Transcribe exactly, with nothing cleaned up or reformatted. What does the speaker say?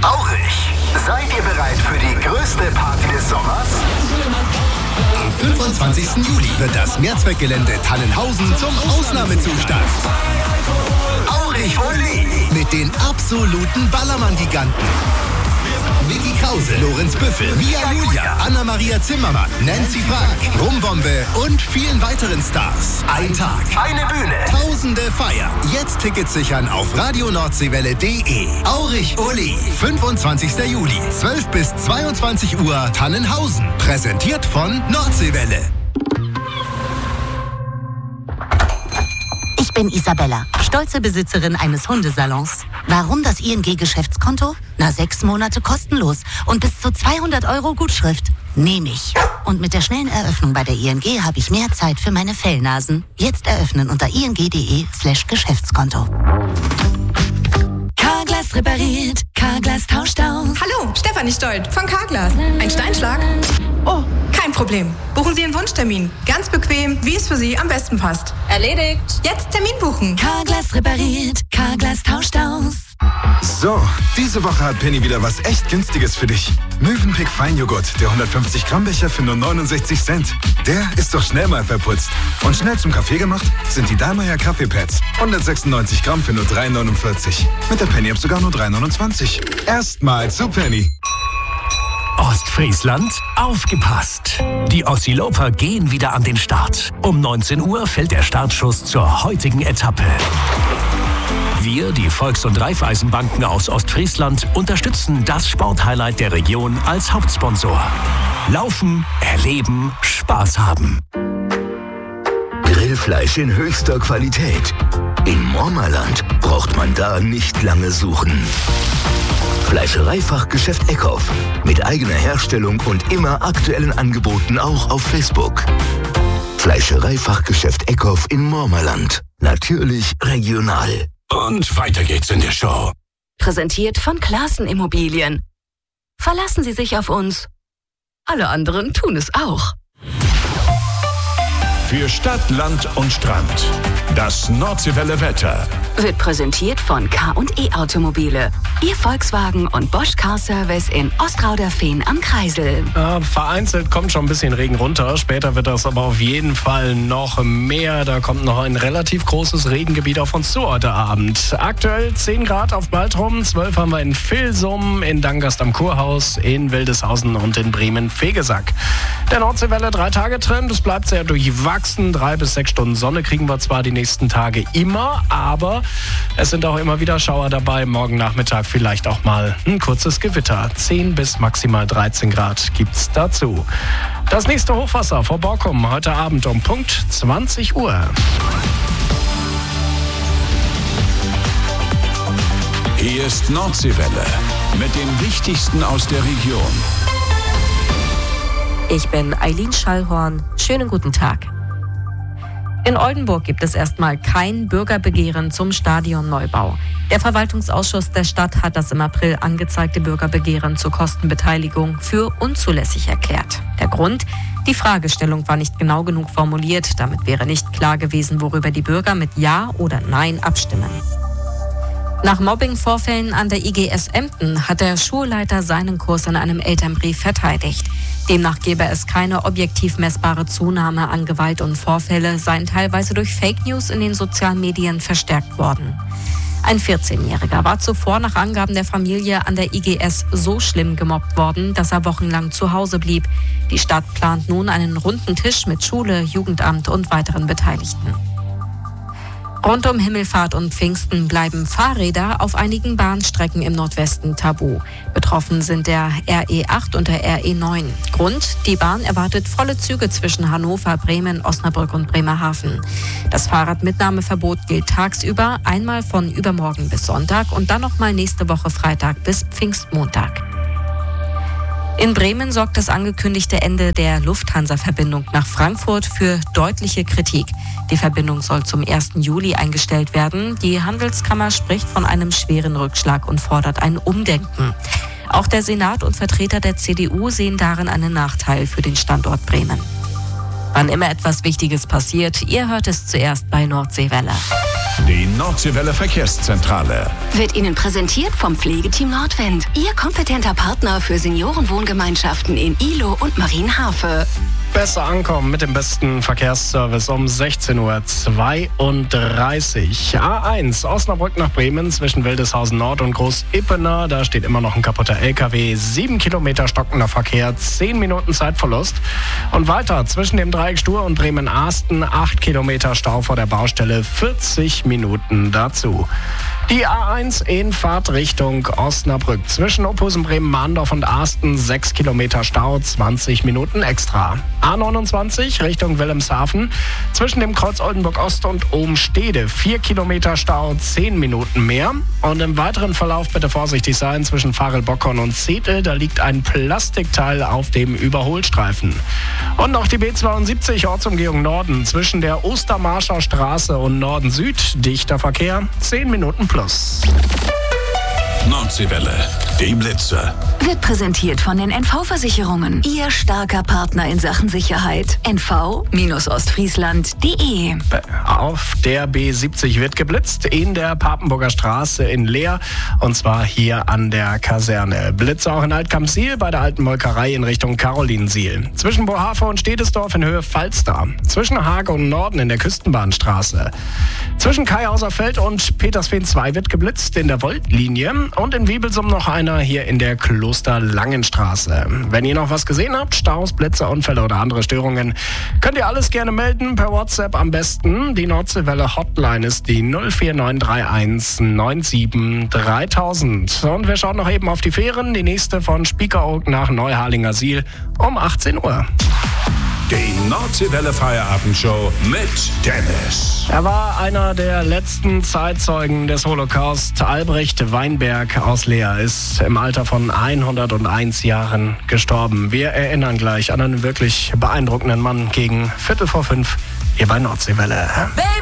Aurich, seid ihr bereit für die größte Party des Sommers? Am fünfundzwanzigsten Juli wird das Mehrzweckgelände Tannenhausen zum Ausnahmezustand. Aurich Oli mit den absoluten Ballermann-Giganten. Vicky Krause, Lorenz Büffel, Mia Julia, Anna-Maria Zimmermann, Nancy Frank, Rumbombe und vielen weiteren Stars. Ein Tag, eine Bühne, tausende Feiern. Jetzt Tickets sichern auf radionordseewelle punkt de. Aurich Oli, fünfundzwanzigsten Juli, zwölf bis zweiundzwanzig Uhr, Tannenhausen. Präsentiert von Nordseewelle. Ich bin Isabella, stolze Besitzerin eines Hundesalons. Warum das I N G-Geschäftskonto? Na, sechs Monate kostenlos und bis zu zweihundert Euro Gutschrift. Nehme ich. Und mit der schnellen Eröffnung bei der I N G habe ich mehr Zeit für meine Fellnasen. Jetzt eröffnen unter ing.de slash Geschäftskonto. Carglass repariert, Carglass tauscht aus. Hallo, Stefanie Stolt von Carglass. Ein Steinschlag? Oh, kein Problem. Buchen Sie Ihren Wunschtermin. Ganz bequem, wie es für Sie am besten passt. Erledigt. Jetzt Termin buchen. Carglass repariert, Carglass tauscht aus. So, diese Woche hat Penny wieder was echt Günstiges für dich. Mövenpick Feinjoghurt, der hundertfünfzig Gramm Becher für nur neunundsechzig Cent. Der ist doch schnell mal verputzt. Und schnell zum Kaffee gemacht sind die Dallmayr Kaffeepads. hundertsechsundneunzig Gramm für nur drei neunundvierzig. Mit der Penny-App sogar nur drei neunundzwanzig. Erstmal zu Penny. Ostfriesland, aufgepasst! Die Ossiloper gehen wieder an den Start. Um neunzehn Uhr fällt der Startschuss zur heutigen Etappe. Wir, die Volks- und Raiffeisenbanken aus Ostfriesland, unterstützen das Sporthighlight der Region als Hauptsponsor. Laufen, erleben, Spaß haben. Grillfleisch in höchster Qualität. In Mormerland braucht man da nicht lange suchen. Fleischereifachgeschäft Eckhoff. Mit eigener Herstellung und immer aktuellen Angeboten auch auf Facebook. Fleischereifachgeschäft Eckhoff in Mormerland. Natürlich regional. Und weiter geht's in der Show. Präsentiert von Classen Immobilien. Verlassen Sie sich auf uns. Alle anderen tun es auch. Für Stadt, Land und Strand. Das Nordseewelle Wetter. Wird präsentiert von K und E Automobile. Ihr Volkswagen und Bosch Car Service in Ostrauderfehn am Kreisel. Ja, vereinzelt kommt schon ein bisschen Regen runter. Später wird das aber auf jeden Fall noch mehr. Da kommt noch ein relativ großes Regengebiet auf uns zu heute Abend. Aktuell zehn Grad auf Baltrum, zwölf haben wir in Vilsum, in Dangast am Kurhaus, in Wildeshausen und in Bremen-Fegesack. Der Nordseewelle drei Tage Trend. Es bleibt sehr durchwachsen. Drei bis sechs Stunden Sonne kriegen wir zwar die nächsten Tage immer, aber es sind auch immer wieder Schauer dabei. Morgen Nachmittag vielleicht auch mal ein kurzes Gewitter. zehn bis maximal dreizehn Grad gibt's dazu. Das nächste Hochwasser vor Borkum heute Abend um Punkt zwanzig Uhr. Hier ist Nordseewelle mit dem Wichtigsten aus der Region. Ich bin Eileen Schallhorn. Schönen guten Tag. In Oldenburg gibt es erstmal kein Bürgerbegehren zum Stadionneubau. Der Verwaltungsausschuss der Stadt hat das im April angezeigte Bürgerbegehren zur Kostenbeteiligung für unzulässig erklärt. Der Grund? Die Fragestellung war nicht genau genug formuliert. Damit wäre nicht klar gewesen, worüber die Bürger mit Ja oder Nein abstimmen. Nach Mobbing-Vorfällen an der I G S Emden hat der Schulleiter seinen Kurs in einem Elternbrief verteidigt. Demnach gebe es keine objektiv messbare Zunahme an Gewalt und Vorfälle, seien teilweise durch Fake News in den sozialen Medien verstärkt worden. Ein vierzehnjähriger war zuvor nach Angaben der Familie an der I G S so schlimm gemobbt worden, dass er wochenlang zu Hause blieb. Die Stadt plant nun einen runden Tisch mit Schule, Jugendamt und weiteren Beteiligten. Rund um Himmelfahrt und Pfingsten bleiben Fahrräder auf einigen Bahnstrecken im Nordwesten tabu. Betroffen sind der R E acht und der R E neun. Grund: Die Bahn erwartet volle Züge zwischen Hannover, Bremen, Osnabrück und Bremerhaven. Das Fahrradmitnahmeverbot gilt tagsüber, einmal von übermorgen bis Sonntag und dann nochmal nächste Woche Freitag bis Pfingstmontag. In Bremen sorgt das angekündigte Ende der Lufthansa-Verbindung nach Frankfurt für deutliche Kritik. Die Verbindung soll zum ersten Juli eingestellt werden. Die Handelskammer spricht von einem schweren Rückschlag und fordert ein Umdenken. Auch der Senat und Vertreter der C D U sehen darin einen Nachteil für den Standort Bremen. Wann immer etwas Wichtiges passiert, ihr hört es zuerst bei Nordseewelle. Die Nordseewelle Verkehrszentrale. Wird Ihnen präsentiert vom Pflegeteam Nordwind. Ihr kompetenter Partner für Seniorenwohngemeinschaften in Ihlow und Marienhafe. Besser ankommen mit dem besten Verkehrsservice um sechzehn Uhr zweiunddreißig. A eins, Osnabrück nach Bremen zwischen Wildeshausen Nord und Groß-Ippener. Da steht immer noch ein kaputter L K W. Sieben Kilometer stockender Verkehr, zehn Minuten Zeitverlust. Und weiter zwischen dem Dreieck Stur und Bremen-Ahsten, acht Kilometer Stau vor der Baustelle, vierzig Minuten dazu. Die A eins in Fahrtrichtung Osnabrück zwischen Ophusen, Bremen, Mahndorf und Ahsten, sechs Kilometer Stau, zwanzig Minuten extra. A neunundzwanzig Richtung Wilhelmshaven zwischen dem Kreuz Oldenburg Ost und Obenstede, vier Kilometer Stau, zehn Minuten mehr. Und im weiteren Verlauf bitte vorsichtig sein zwischen Farel-Bockhorn und Zetel, da liegt ein Plastikteil auf dem Überholstreifen. Und noch die B zweiundsiebzig Ortsumgehung Norden zwischen der Ostermarscher Straße und Norden Süd, dichter Verkehr, zehn Minuten plus. Nordseewelle, die Blitze. Wird präsentiert von den N V-Versicherungen. Ihr starker Partner in Sachen Sicherheit. N V Ostfriesland punkt de. Auf der B siebzig wird geblitzt in der Papenburger Straße in Leer. Und zwar hier an der Kaserne. Blitze auch in Altkampsiel bei der alten Molkerei in Richtung Karolinsiel. Zwischen Bohafe und Stedesdorf in Höhe Falster. Zwischen Hage und Norden in der Küstenbahnstraße. Zwischen Kaihauserfeld und Petersfehn zwei wird geblitzt in der Voltlinie. Und in Wiebelsum noch einer hier in der Klosterlangenstraße. Wenn ihr noch was gesehen habt, Staus, Blitze, Unfälle oder andere Störungen, könnt ihr alles gerne melden, per WhatsApp am besten. Die Nordseewelle Hotline ist die null vier neun drei eins neun sieben dreitausend. Und wir schauen noch eben auf die Fähren. Die nächste von Spiekeroog nach Neuharlingersiel um achtzehn Uhr. Die Nordseewelle Feierabendshow mit Dennis. Er war einer der letzten Zeitzeugen des Holocaust. Albrecht Weinberg aus Leer ist im Alter von hunderteins Jahren gestorben. Wir erinnern gleich an einen wirklich beeindruckenden Mann gegen Viertel vor fünf hier bei Nordseewelle.